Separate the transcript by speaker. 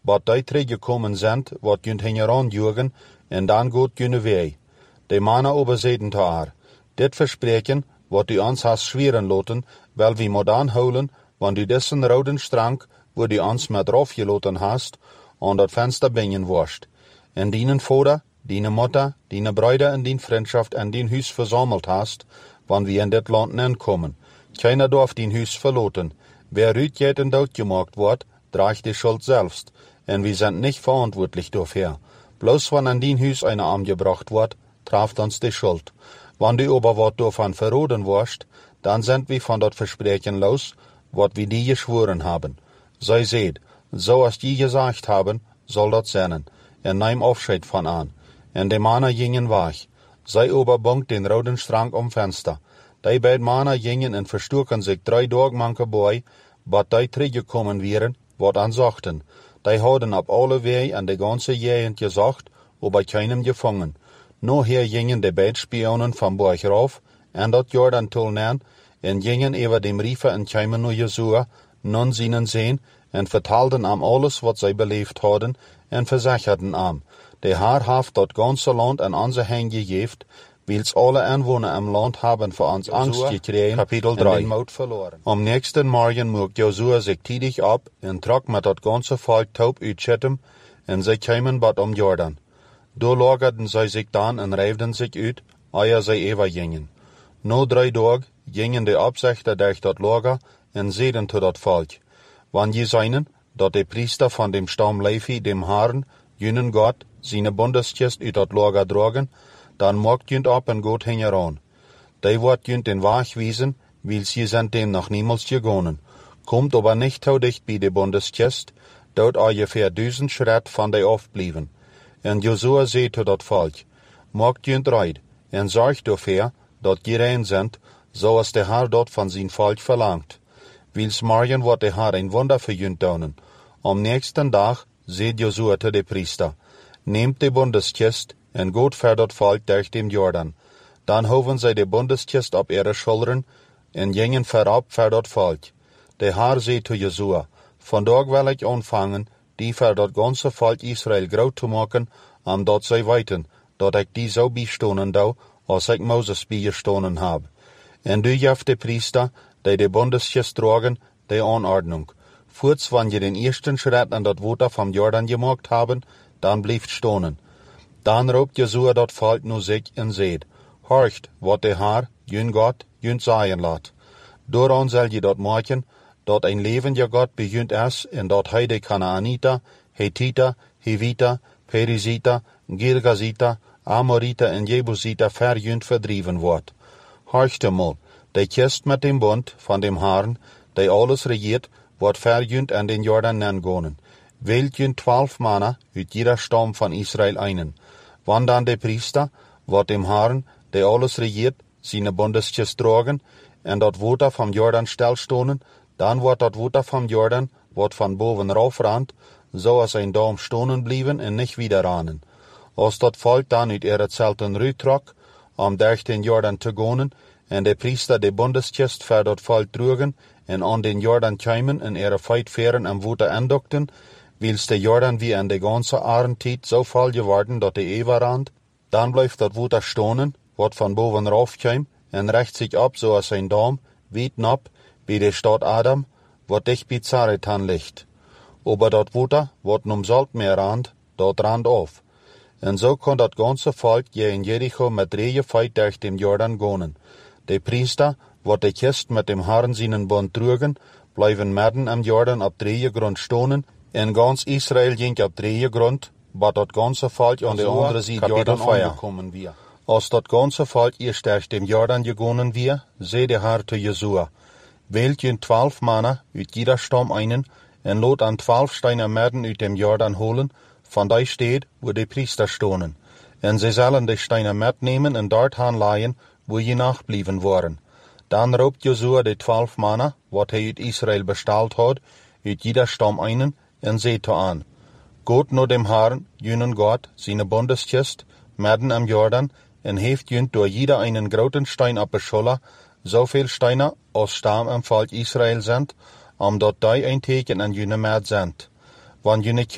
Speaker 1: wat die teruggekommen sind, wat junt hingeran jugen, en dan goed junne wei. De mannen oberzeden te haar. Dit verspreken, wat du ons hast schweren loten, wel wie moet aanhouden, want du dessen roden strank, wo du ons met rof geloten hast, aan dat venster bingen worst. En dienen vader, diene mutter, diene bruider en dien vriendschaft en dien huis verzameld hast, wann wir in dit land nenkommen. Keiner darf dien huis verloten. Wer rütjet en doodgemaakt wordt, draagt die Schuld selbst, en wir sind nicht verantwortlich dafür. Bloß wann an dien huis eine Arm gebracht wordt, traft uns die Schuld. Wann du aber wat davon verroden wirst, dann sind wir von dort Versprechen los, wat wir die geschworen haben. Sei seht, so als die gesagt haben, soll dat sein, en nehm Aufscheid von an. En de Männer gingen weg. Sei oberbunkt den roten Strang Fenster. Die beiden Männer gingen en verstoken sich 3 Tage manke bei, bat die teruggekommen wären, wat an sagten. Die hadden op alle Wege an de ganze Gegend gesagt, aber keinem gefangen. Nachher gingen de beiden Spionen van Borg rauf, en dat Jordan tulnen, en gingen über dem Riefer en kwamen naar Josua, nun zienen sehen, en vertelden am alles, wat zij beleefd hadden, en verzecherden am. De Herr heeft dat ganze Land an onze Hand gegeven, wils alle Einwohner im Land haben vor uns Angst gekregen, Kapitel 3. Am nächsten Morgen mocht Josua sich tidig ab und trok mit dat ganze Volk taub uit Schittim, en sie kamen bad Jordan. Da lagerten sie sich dann und reifden sich uit, eer sie übergingen. No 3 Tage gingen die Absichter durch dat Lager und zeiden zu dat Volk. Wann je seinen, dat de Priester von dem Stamm Levi dem Herrn, jünen Gott, seine Bundeskist uit dat Lager dragen, dan mocht junt op en goed hingeran. Die wordt junt den Weg wiesen, wils je sind dem noch niemals gegangen. Kommt aber nicht so dicht bei de Bundeskist, dort ungefähr 1000 Schritt von de aufblieben. En Josua zei zu dat Volk, mocht junt reid, en zorg dafür, dat je rein sind, so als der Herr dort von sein Volk verlangt. Wils morgen wordt der Herr ein Wunder für junt tun. Am nächsten Tag seht Josua zu de Priester, nehmt de Bundeskist, en goed ver dat volk durch dem Jordan. Dan hoven zij de Bundeskist op ihre Schultern en gingen verab ver dat volk. De Herr zei zu Josua, vandaag wil ik aanvangen, die ver dat ganze volk Israël groot te maken, omdat zij weten, dat ik die zo bijstonen dou, als ik Moses bijgestonen heb. En du geeft de Priester, die de Bundeskist dragen, de Anordnung. Voorts wann je den ersten Schritt an dat Water vom Jordan gemacht haben, dan blijft stonen. Dan roept Josua dat volk nu zich en zegt, horcht, wat de Herr, jun Gott, junt zeggen laat. Daaraan zal je dat maken, dat een levende God bejunt is, en dat hij de Kanaanita, Hethita, Hivita, Perizita, Girgazita, Amorita en Jebusita verjunt verdrieven wordt. Horcht eenmaal, de kist met dem Bund van dem Herrn, die alles regiert, wordt verjunt aan den Jordan nengonen. Wählt junt 12 Männer uit jeder Stamm van Israël einen. Wann dann de Priester, wat dem Herrn, der alles regiert, seine Bundeskist dragen, en dat Water vom Jordan stilstonen, dan wordt dat Water vom Jordan, wat van boven rauf randt, so als ein Daum stonen blieben en nicht wieder ranen. Als dat volk dan uit ihre Zelten rütrok, durch den Jordan te gonen, en de Priester de Bundeskist ver dat volk droegen, en an den Jordan kwamen en ihre Feitfähren am Water endokten, wils de Jordan wie in de ganze Arentijd so voll geworden, dat de Ewer rand, dan blijft dat Water stonen, wat van boven rauf kwam, en recht sich ab, so als ein Daum, weit ab, bij de stad Adam, wat dicht bij Zaretan ligt. Aber dat Water, wat num Saltmeer rand, dat rand auf. En so kon dat ganze volk je in Jericho met 3 Feit durch dem Jordan gonen. De Priester, wat de Kist met dem Herrn seinen Bund trugen, blijven midden am Jordan op 3 grond stonen, en ganz Israël ging op 3 grond, wat dat ganze volk aan de andere zijde Jordan aangekomen weer. Als dat ganze volk eerst durch dem Jordan gegonen weer, zei de Herr zu Josua, wählt je 12 Männer uit jeder Stamm einen, en lot an 12 Steiner Merden uit dem Jordan holen, van die steht, wo de Priester stonen. En sie sollen de Steiner mitnehmen en dort aanleihen, wo je nachblieben waren. Dan roept Josua de 12 Männer, wat hij uit Israël besteld had, uit jeder Stamm einen, en zei aan, Gott no dem Herrn, jünen Gott, seine Bundeskist, midden am Jordan, en heeft jünt door jeder einen groten Stein op de Scholle, zoveel Steiner als Stamm am Volk Israël sind, omdat die ein Teken an jüne Merd sind. Wann jüne